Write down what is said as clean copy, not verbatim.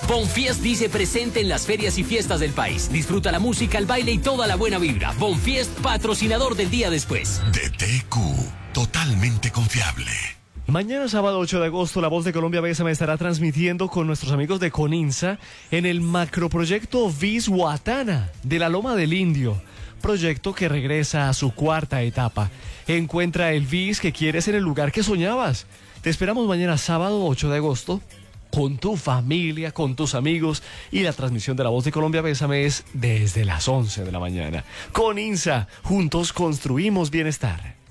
Bonfiest dice presente en las ferias y fiestas del país. Disfruta la música, el baile y toda la buena vibra. Bonfiest, patrocinador del día después. DTQ, totalmente confiable. Mañana sábado 8 de agosto, La Voz de Colombia Bésame estará transmitiendo con nuestros amigos de Coninsa en el macroproyecto Viswatana de la Loma del Indio. Proyecto que regresa a su cuarta etapa. Encuentra el Vis que quieres en el lugar que soñabas. Te esperamos mañana sábado 8 de agosto con tu familia, con tus amigos, y la transmisión de La Voz de Colombia Bésame es desde las 11 de la mañana. Coninsa, juntos construimos bienestar.